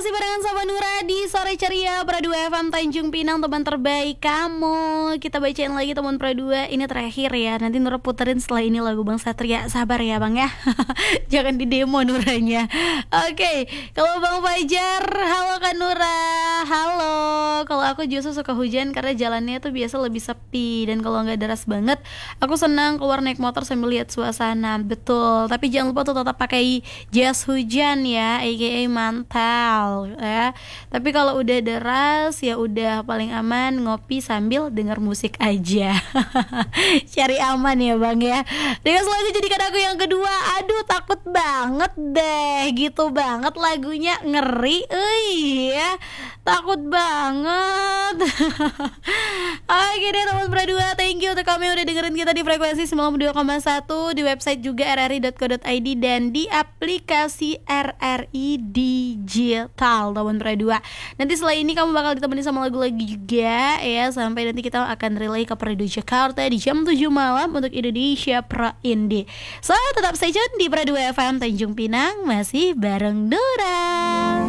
masih barengan sama Nura di Sore Ceria Pra 2 FM Tanjung Pinang, teman terbaik kamu. Kita bacain lagi teman Pra 2. Ini terakhir ya. Nanti Nura puterin setelah ini lagu Bang Satria. Sabar ya Bang ya. Jangan di demo Nuranya. Oke, kalau Bang Fajar, halo Kak Nura. Halo. Kalau aku justru suka hujan karena jalannya tuh biasa lebih sepi, dan kalau nggak deras banget, aku senang keluar naik motor sambil lihat suasana. Betul. Tapi jangan lupa tuh tetap pakai jas hujan ya, aka mantel ya. Tapi kalau udah deras ya udah paling aman ngopi sambil denger musik aja. Cari aman ya Bang ya. Dengan selanjutnya jadikan aku yang kedua. Aduh takut banget deh, gitu banget lagunya, ngeri ya. Takut banget. Oke deh teman Pra 2, thank you untuk kamu yang udah dengerin kita di frekuensi 92,1, di website juga rri.co.id, dan di aplikasi RRI Digital teman Pra 2. Nanti setelah ini kamu bakal ditemani sama lagu-lagu juga ya, sampai nanti kita akan relay ke Perindo Jakarta di jam 7 malam untuk Indonesia Pro Indie. So tetap stay tune di Pra 2 FM Tanjung Pinang, masih bareng Nura.